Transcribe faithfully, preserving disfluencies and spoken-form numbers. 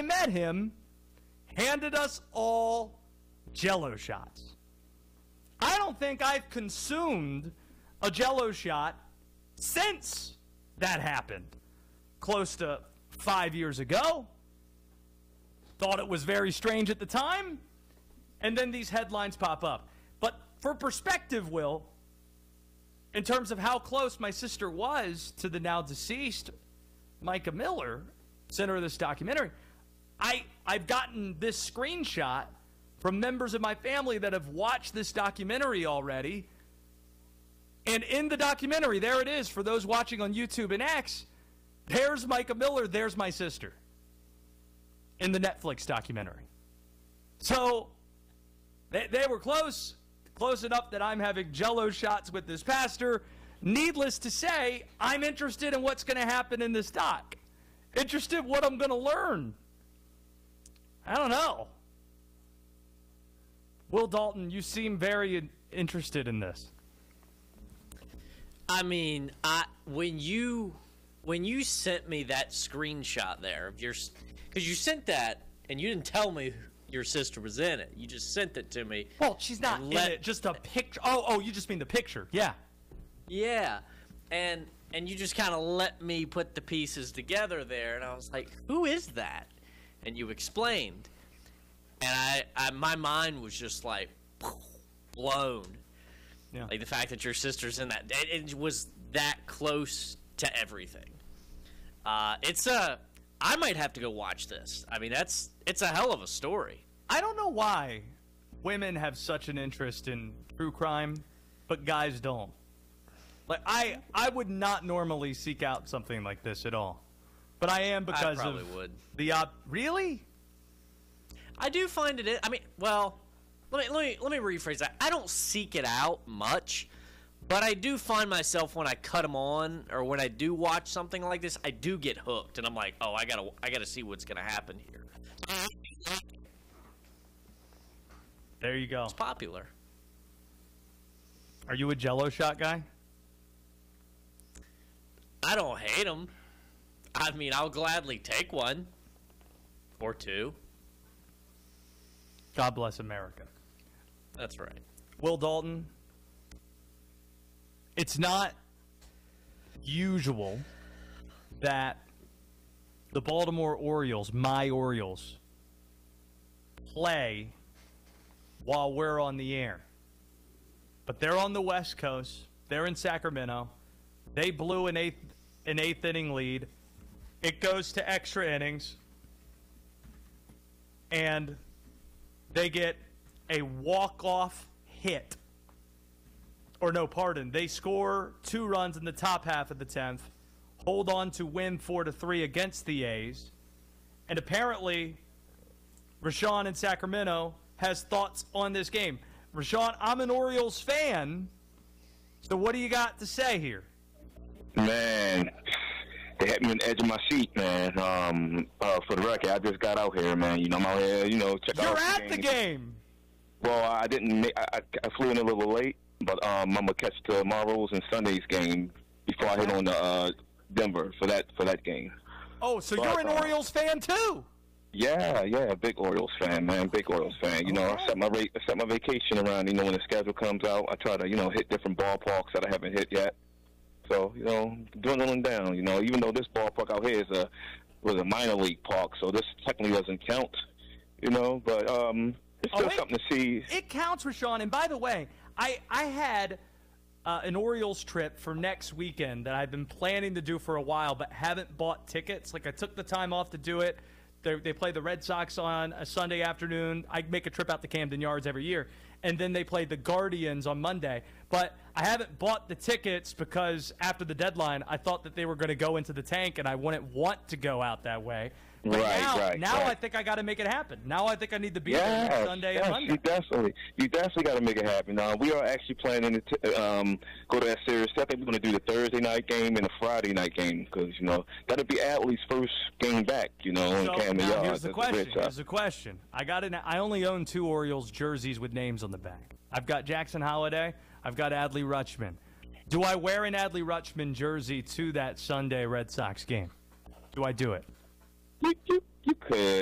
I met him, handed us all Jell-O shots. I don't think I've consumed a Jell-O shot since that happened. Close to five years ago. Thought it was very strange at the time. And then these headlines pop up. But for perspective, Will, in terms of how close my sister was to the now deceased Micah Miller, center of this documentary, I, I've gotten this screenshot from members of my family that have watched this documentary already. And in the documentary, there it is for those watching on YouTube and X, there's Micah Miller, there's my sister in the Netflix documentary. So they, they were close, close enough that I'm having Jell-O shots with this pastor. Needless to say, I'm interested in what's going to happen in this doc. Interested in what I'm going to learn. I don't know. Will Dalton, you seem very in- interested in this. I mean, I when you when you sent me that screenshot there of your, because you sent that and you didn't tell me your sister was in it. You just sent it to me. Well, she's not in let, it. Just a picture. Oh, oh, you just mean the picture? Yeah. Yeah, and and you just kind of let me put the pieces together there, and I was like, who is that? And you explained, and I, I my mind was just like blown. Yeah. Like the fact that your sister's in that, it, it was that close to everything. Uh, it's a, I might have to go watch this. I mean, that's, it's a hell of a story. I don't know why women have such an interest in true crime, but guys don't. Like, I, I would not normally seek out something like this at all. But I am because I probably of would. the op. Really? I do find it. I mean, well, let me let me let me rephrase that. I don't seek it out much, but I do find myself when I cut them on or when I do watch something like this, I do get hooked, and I'm like, oh, I gotta I gotta see what's gonna happen here. There you go. It's popular. Are you a Jell-O shot guy? I don't hate them. I mean, I'll gladly take one or two. God bless America. That's right. Will Dalton, it's not usual that the Baltimore Orioles, my Orioles, play while we're on the air. But they're on the West Coast. They're in Sacramento. They blew an eighth an eighth inning lead. It goes to extra innings. And they get a walk-off hit. Or no, pardon. They score two runs in the top half of the tenth. Hold on to win four to three against the A's. And apparently, Rashawn in Sacramento has thoughts on this game. Rashawn, I'm an Orioles fan. So what do you got to say here? Man, they had me on the edge of my seat, man. Um, uh, for the record, I just got out here, man. You know, I'm out here, you know, check You're out at the game. the game. Well, I didn't make, I, I flew in a little late, but um, I'm going to catch tomorrow's and Sunday's game before I hit on to uh, Denver for that for that game. Oh, so but, you're an uh, Orioles fan, too? Yeah, yeah, big Orioles fan, man, big Orioles fan. You know, I set my ra- I set my vacation around. You know, when the schedule comes out, I try to you know hit different ballparks that I haven't hit yet. So you know, dwindling down. You know, even though this ballpark out here is a was a minor league park, so this technically doesn't count. You know, but um, it's still oh, it, something to see. It counts, Rashawn. And by the way, I I had uh, an Orioles trip for next weekend that I've been planning to do for a while, but haven't bought tickets. Like I took the time off to do it. They, they play the Red Sox on a Sunday afternoon. I make a trip out to Camden Yards every year. And then they play the Guardians on Monday. But I haven't bought the tickets because after the deadline, I thought that they were going to go into the tank, and I wouldn't want to go out that way. But right, now, right, now right. I think I got to make it happen. Now I think I need to be yes, there next Sunday yes, and Monday. You definitely, you definitely got to make it happen. Uh, we are actually planning to t- um, go to that series. I think we're going to do the Thursday night game and the Friday night game because you know that'll be Adley's first game back. You know, in So Camden now Yards. here's the That's question. a Here's the question. I got an, I only own two Orioles jerseys with names on the back. I've got Jackson Holliday. I've got Adley Rutschman. Do I wear an Adley Rutschman jersey to that Sunday Red Sox game? Do I do it? You, you, you could.